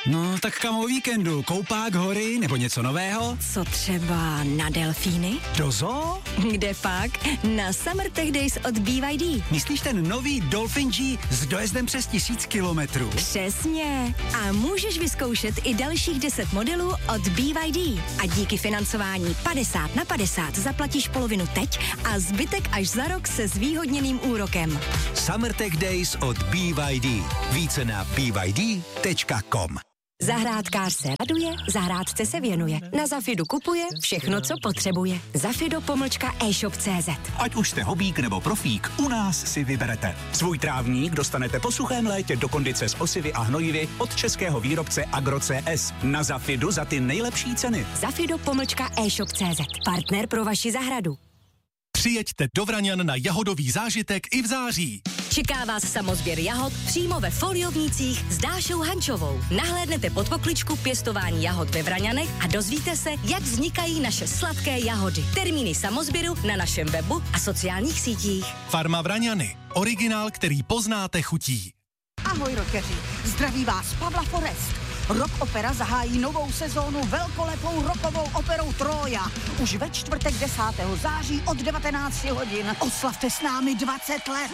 No, tak kam o víkendu? Koupák, hory nebo něco nového? Co třeba na delfíny? Do zoo? Kde pak? Na Summer Tech Days od BYD. Myslíš ten nový Dolphin G s dojezdem přes 1000 kilometrů? Přesně. A můžeš vyzkoušet i dalších 10 modelů od BYD. A díky financování 50/50 zaplatíš polovinu teď a zbytek až za rok se zvýhodněným úrokem. Summer Tech Days od BYD. Více na byd.com. Zahrádkář se raduje, zahrádce se věnuje. Na Zafidu kupuje všechno, co potřebuje. Zafido-e-shop.cz. Ať už jste hobík nebo profík, u nás si vyberete. Svůj trávník dostanete po suchém létě do kondice s osivy a hnojivy od českého výrobce Agro-CS. Na Zafidu za ty nejlepší ceny. Zafido-e-shop.cz. Partner pro vaši zahradu. Přijeďte do Vraňan na jahodový zážitek i v září. Čeká vás samozběr jahod přímo ve Foliovnících s Dášou Hančovou. Nahlédnete pod pokličku pěstování jahod ve Vraňanech a dozvíte se, jak vznikají naše sladké jahody. Termíny samozběru na našem webu a sociálních sítích. Farma Vraňany. Originál, který poznáte chutí. Ahoj rockeři, zdraví vás Pavla Forest. Rock Opera zahájí novou sezónu velkolepou rockovou operou Trója. Už ve čtvrtek 10. září od 19 hodin. Oslavte s námi 20 let.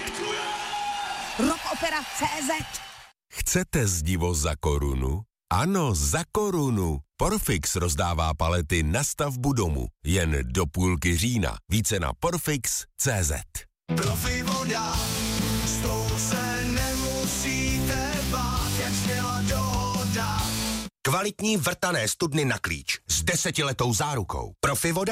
Rockopera.cz. Chcete zdivo za korunu? Ano, za korunu. Porfix rozdává palety na stavbu domu. Jen do půlky října. Více na porfix.cz. Profi voda, s tou se nemusíte bát, jak sněla dohoda. Kvalitní vrtané studny na klíč s 10letou zárukou. Profi voda.